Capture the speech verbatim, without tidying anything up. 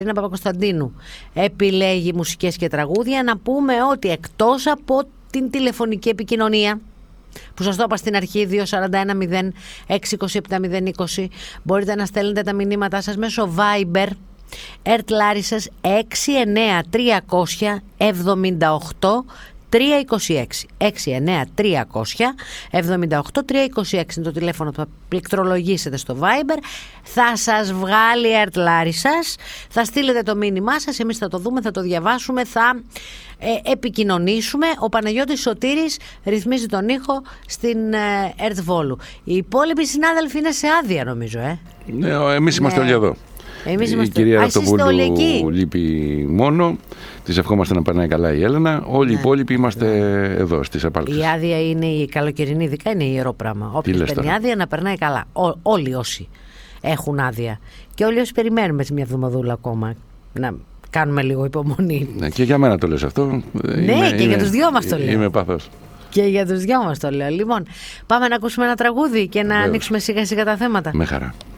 Κατερίνα Παπακοσταντίνου επιλέγει μουσικές και τραγούδια. Να πούμε ότι εκτός από την τηλεφωνική επικοινωνία που σας το είπα στην αρχή, δύο τέσσερα ένα μηδέν έξι δύο επτά μηδέν είκοσι, μπορείτε να στέλνετε τα μηνύματά σας μέσω Viber ΕΡΤ Λάρισσας έξι εννέα τρία μηδέν επτά οκτώ τρία είκοσι έξι έξι εννέα τρία μηδέν επτά οκτώ τρία είκοσι έξι είναι το τηλέφωνο που θα πληκτρολογήσετε στο Viber. Θα σας βγάλει ΕΡΤ Λάρισσας, θα στείλετε το μήνυμά σας, εμείς θα το δούμε, θα το διαβάσουμε, θα ε, επικοινωνήσουμε. Ο Παναγιώτης Σωτήρης ρυθμίζει τον ήχο στην ε, ΕΡΤ Βόλου. Οι υπόλοιποι συνάδελφοι είναι σε άδεια, νομίζω. Ε. Ναι, εμείς είμαστε ναι. όλοι εδώ. Εμείς η είμαστε... κυρία Α, Ραπτοπούλου λείπει μόνο. Της ευχόμαστε να περνάει καλά η Έλενα. Όλοι ναι. οι υπόλοιποι είμαστε ναι. εδώ στις επάλξεις. Η άδεια είναι η καλοκαιρινή, ειδικά είναι ιερό πράγμα. Όποιος παίρνει άδεια να περνάει καλά. Ό, όλοι όσοι έχουν άδεια. Και όλοι όσοι περιμένουμε σε μια εβδομαδούλα ακόμα να κάνουμε λίγο υπομονή. Ναι, και για μένα το λες αυτό. Ναι, είμαι, και είμαι, για τους δυο μας το λέω. Είμαι πάθος. Και για τους δυο μας το λέω. Λοιπόν, πάμε να ακούσουμε ένα τραγούδι και να Βεβαίως. ανοίξουμε σιγά σιγά τα θέματα. Με χαρά.